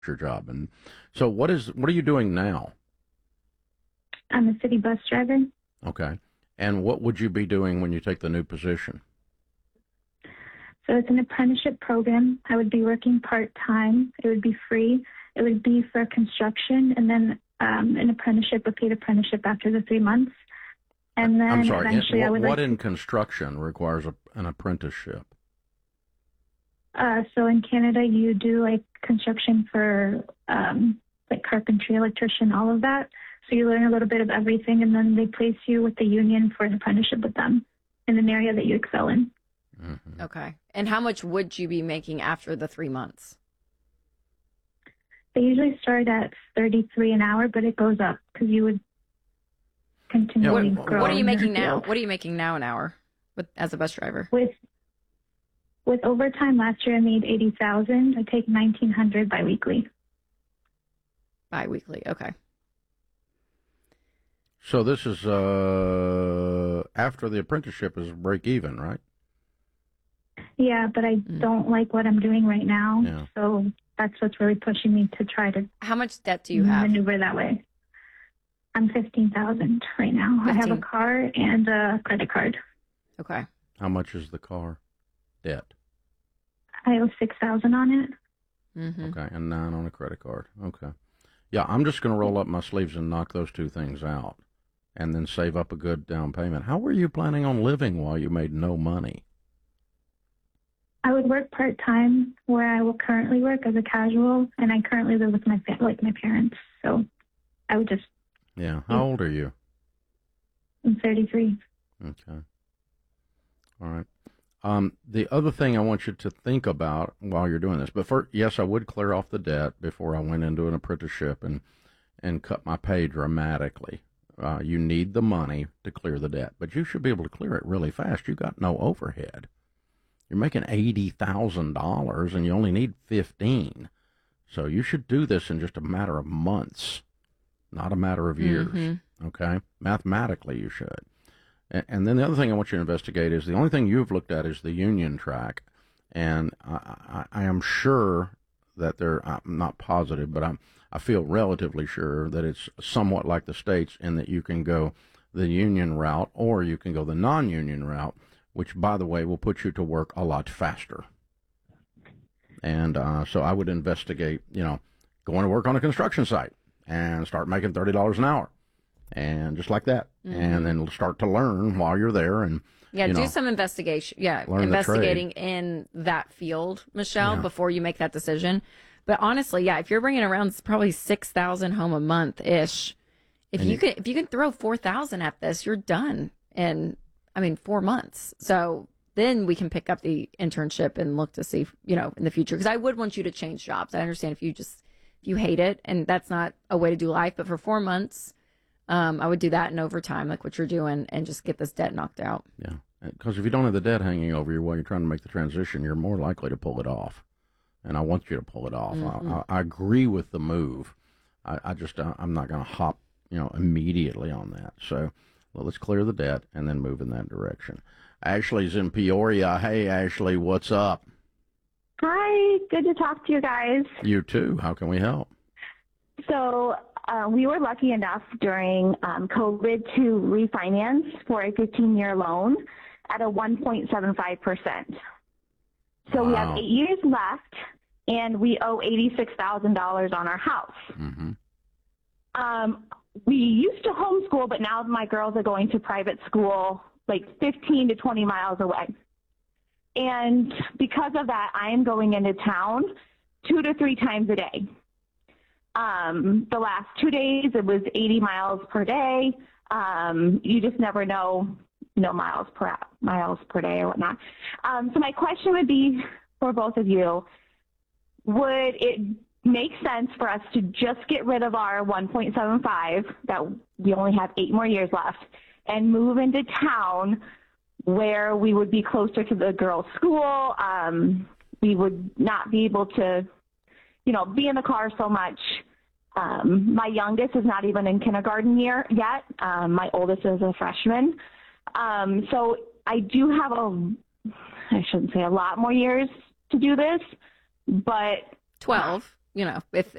your job. And so what are you doing now? I'm a city bus driver. Okay. And what would you be doing when you take the new position? So it's an apprenticeship program. I would be working part-time. It would be free. It would be for construction, and then an apprenticeship, a paid apprenticeship after the 3 months. And then I'm sorry, eventually what in construction requires an apprenticeship? So in Canada, you do like construction for like carpentry, electrician, all of that. So you learn a little bit of everything, and then they place you with the union for an apprenticeship with them in an area that you excel in. Mm-hmm. Okay. And how much would you be making after the 3 months? They usually start at 33 an hour, but it goes up because you would continually grow. What are you making now? Field. What are you making now an hour as a bus driver? With overtime last year, I made 80,000. I take 1,900 biweekly. Biweekly, okay. So this is after the apprenticeship is break even, right? Yeah, but I don't like what I'm doing right now. Yeah. So that's what's really pushing me to try to. How much debt do you have? Maneuver that way. I'm 15,000 right now. 15. I have a car and a credit card. Okay. How much is the car debt? I owe 6,000 on it. Mm-hmm. Okay, and 9 on a credit card. Okay. Yeah, I'm just going to roll up my sleeves and knock those two things out, and then save up a good down payment. How were you planning on living while you made no money? I would work part-time where I will currently work as a casual, and I currently live with my parents. So I would just... Yeah. How old are you? I'm 33. Okay. All right. The other thing I want you to think about while you're doing this, but first, yes, I would clear off the debt before I went into an apprenticeship and cut my pay dramatically. You need the money to clear the debt, but you should be able to clear it really fast. You got no overhead. You're making $80,000 and you only need 15. So you should do this in just a matter of months, not a matter of years. Mm-hmm. Okay? Mathematically, you should. And then the other thing I want you to investigate is the only thing you've looked at is the union track. And I am sure that I'm not positive, but I feel relatively sure that it's somewhat like the states in that you can go the union route or you can go the non-union route, which, by the way, will put you to work a lot faster. And so I would investigate, going to work on a construction site and start making $30 an hour. And just like that. Mm-hmm. And then start to learn while you're there. And do some investigation. Yeah, investigating in that field, Michelle, before you make that decision. But honestly, if you're bringing around probably 6,000 home a month-ish, if you can throw 4,000 at this, you're done in 4 months. So then we can pick up the internship and look to see, in the future. Because I would want you to change jobs. I understand if you hate it, and that's not a way to do life. But for 4 months, I would do that in overtime, like what you're doing, and just get this debt knocked out. Yeah, because if you don't have the debt hanging over you while you're trying to make the transition, you're more likely to pull it off. And I want you to pull it off. Mm-hmm. I agree with the move. I'm not going to hop, immediately on that. So let's clear the debt and then move in that direction. Ashley's in Peoria. Hey, Ashley, what's up? Hi, good to talk to you guys. You too. How can we help? So we were lucky enough during COVID to refinance for a 15-year loan at a 1.75%. So we have 8 years left, and we owe $86,000 on our house. Mm-hmm. We used to homeschool, but now my girls are going to private school like 15 to 20 miles away. And because of that, I am going into town 2 to 3 times a day. The last 2 days, it was 80 miles per day. You just never know, miles per day or whatnot. So my question would be for both of you, would it make sense for us to just get rid of our 1.75, that we only have 8 more years left, and move into town where we would be closer to the girls' school? We would not be able to, be in the car so much. My youngest is not even in kindergarten year yet. My oldest is a freshman. So I do have I shouldn't say a lot more years to do this, but 12. you know, if